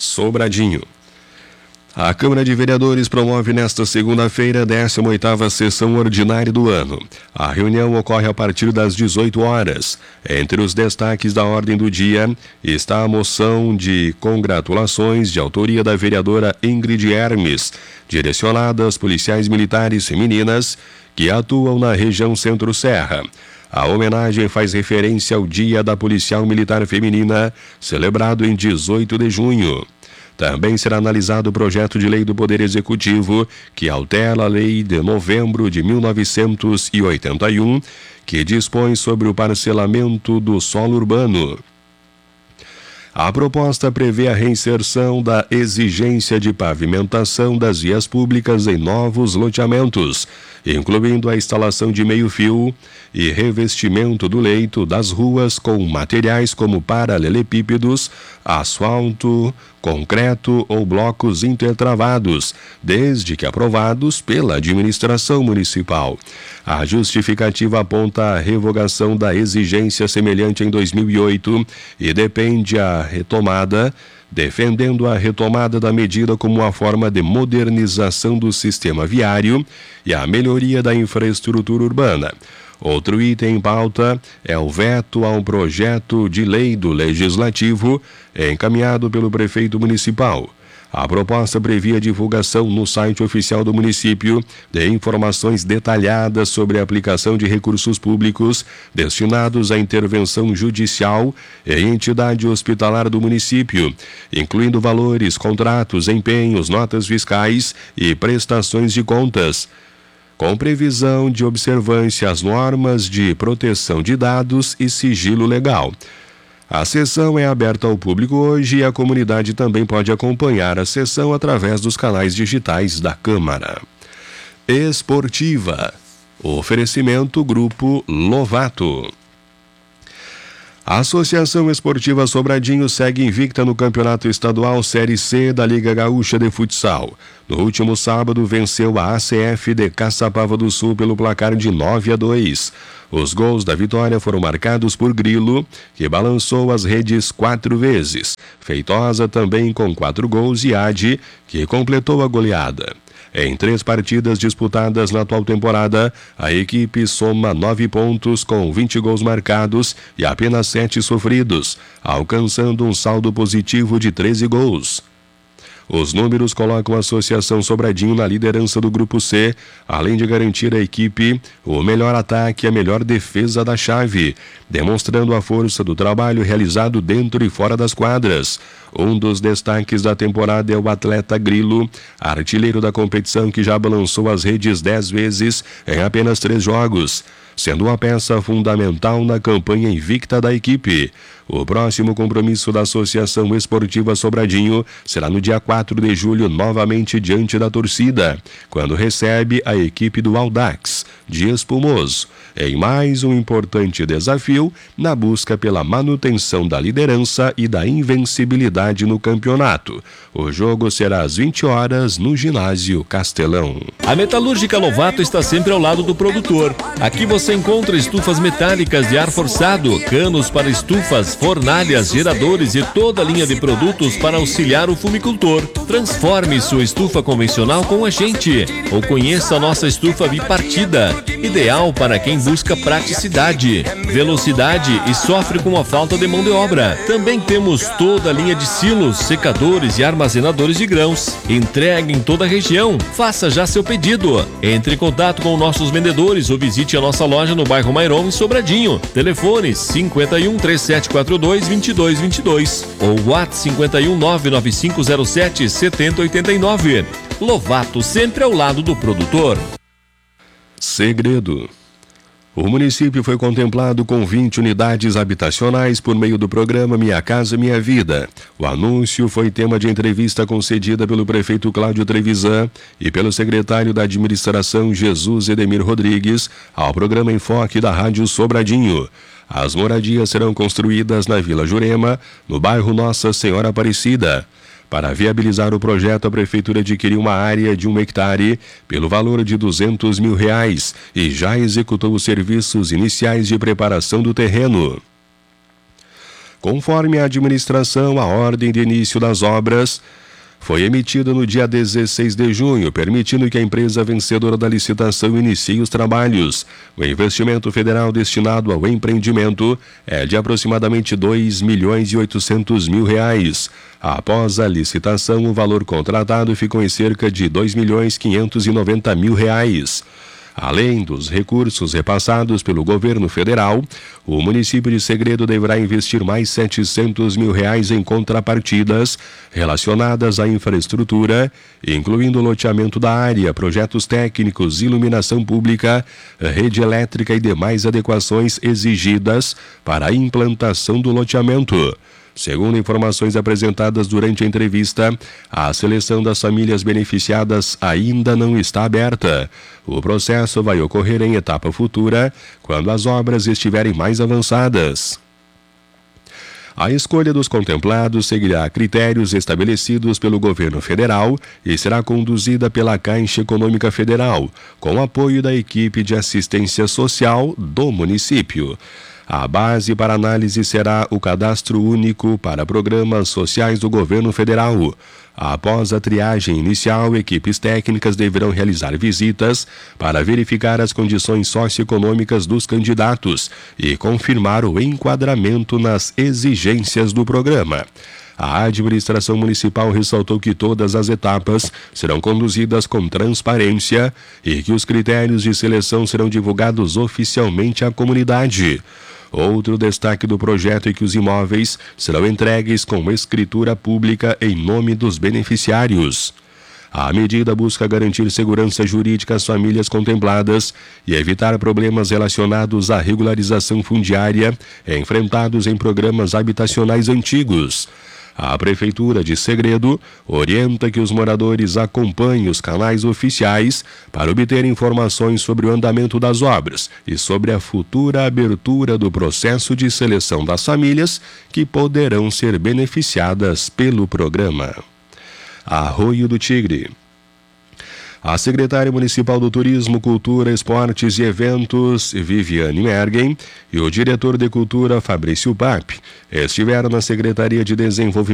Sobradinho. A Câmara de Vereadores promove nesta segunda-feira a 18ª sessão ordinária do ano. A reunião ocorre a partir das 18 horas. Entre os destaques da ordem do dia está a moção de congratulações de autoria da vereadora Ingrid Hermes, direcionada às policiais militares femininas que atuam na região Centro-Serra. A homenagem faz referência ao Dia da Policial Militar Feminina, celebrado em 18 de junho. Também será analisado o projeto de lei do Poder Executivo, que altera a lei de novembro de 1981, que dispõe sobre o parcelamento do solo urbano. A proposta prevê a reinserção da exigência de pavimentação das vias públicas em novos loteamentos, incluindo a instalação de meio-fio e revestimento do leito das ruas com materiais como paralelepípedos, asfalto, concreto ou blocos intertravados, desde que aprovados pela administração municipal. A justificativa aponta a revogação da exigência semelhante em 2008 e defendendo a retomada da medida como uma forma de modernização do sistema viário e a melhoria da infraestrutura urbana. Outro item em pauta é o veto a um projeto de lei do Legislativo encaminhado pelo prefeito municipal. A proposta previa a divulgação no site oficial do município de informações detalhadas sobre a aplicação de recursos públicos destinados à intervenção judicial em entidade hospitalar do município, incluindo valores, contratos, empenhos, notas fiscais e prestações de contas, com previsão de observância às normas de proteção de dados e sigilo legal. A sessão é aberta ao público hoje e a comunidade também pode acompanhar a sessão através dos canais digitais da Câmara. Esportiva. Oferecimento Grupo Lovato. A Associação Esportiva Sobradinho segue invicta no Campeonato Estadual Série C da Liga Gaúcha de Futsal. No último sábado, venceu a ACF de Caçapava do Sul pelo placar de 9-2. Os gols da vitória foram marcados por Grilo, que balançou as redes 4 vezes. Feitosa também com 4 gols e Adi, que completou a goleada. Em 3 partidas disputadas na atual temporada, a equipe soma 9 pontos com 20 gols marcados e apenas 7 sofridos, alcançando um saldo positivo de 13 gols. Os números colocam a Associação Sobradinho na liderança do Grupo C, além de garantir à equipe o melhor ataque e a melhor defesa da chave, demonstrando a força do trabalho realizado dentro e fora das quadras. Um dos destaques da temporada é o atleta Grilo, artilheiro da competição que já balançou as redes 10 vezes em apenas 3 jogos, sendo uma peça fundamental na campanha invicta da equipe. O próximo compromisso da Associação Esportiva Sobradinho será no dia 4 de julho, novamente diante da torcida, quando recebe a equipe do Audax, de Espumoso, em mais um importante desafio na busca pela manutenção da liderança e da invencibilidade no campeonato. O jogo será às 20 horas no Ginásio Castelão. A Metalúrgica Lovato está sempre ao lado do produtor. Aqui você encontra estufas metálicas de ar forçado, canos para estufas, fornalhas, geradores e toda a linha de produtos para auxiliar o fumicultor. Transforme sua estufa convencional com a gente ou conheça a nossa estufa bipartida, ideal para quem busca praticidade, velocidade e sofre com a falta de mão de obra. Também temos toda a linha de silos, secadores e armazenadores de grãos. Entrega em toda a região. Faça já seu pedido. Entre em contato com nossos vendedores ou visite a nossa loja no bairro Mairon, em Sobradinho. Telefone 51 3742 2222 ou WhatsApp 51 99507 7089. Lovato, sempre ao lado do produtor. Segredo. O município foi contemplado com 20 unidades habitacionais por meio do programa Minha Casa Minha Vida. O anúncio foi tema de entrevista concedida pelo prefeito Cláudio Trevisan e pelo secretário da administração Jesus Edemir Rodrigues ao programa Enfoque da Rádio Sobradinho. As moradias serão construídas na Vila Jurema, no bairro Nossa Senhora Aparecida. Para viabilizar o projeto, a Prefeitura adquiriu uma área de 1 hectare pelo valor de R$200 mil e já executou os serviços iniciais de preparação do terreno. Conforme a administração, a ordem de início das obras foi emitida no dia 16 de junho, permitindo que a empresa vencedora da licitação inicie os trabalhos. O investimento federal destinado ao empreendimento é de aproximadamente R$ 2.800.000. Após a licitação, o valor contratado ficou em cerca de R$ 2.590.000. Além dos recursos repassados pelo governo federal, o município de Segredo deverá investir mais R$ 700 mil em contrapartidas relacionadas à infraestrutura, incluindo loteamento da área, projetos técnicos, iluminação pública, rede elétrica e demais adequações exigidas para a implantação do loteamento. Segundo informações apresentadas durante a entrevista, a seleção das famílias beneficiadas ainda não está aberta. O processo vai ocorrer em etapa futura, quando as obras estiverem mais avançadas. A escolha dos contemplados seguirá critérios estabelecidos pelo governo federal e será conduzida pela Caixa Econômica Federal, com apoio da equipe de assistência social do município. A base para análise será o Cadastro Único para Programas Sociais do Governo Federal. Após a triagem inicial, equipes técnicas deverão realizar visitas para verificar as condições socioeconômicas dos candidatos e confirmar o enquadramento nas exigências do programa. A administração municipal ressaltou que todas as etapas serão conduzidas com transparência e que os critérios de seleção serão divulgados oficialmente à comunidade. Outro destaque do projeto é que os imóveis serão entregues com escritura pública em nome dos beneficiários. A medida busca garantir segurança jurídica às famílias contempladas e evitar problemas relacionados à regularização fundiária enfrentados em programas habitacionais antigos. A Prefeitura de Segredo orienta que os moradores acompanhem os canais oficiais para obter informações sobre o andamento das obras e sobre a futura abertura do processo de seleção das famílias que poderão ser beneficiadas pelo programa. Arroio do Tigre. A secretária municipal do Turismo, Cultura, Esportes e Eventos, Viviane Mergen, e o diretor de Cultura, Fabrício Papp, estiveram na Secretaria de Desenvolvimento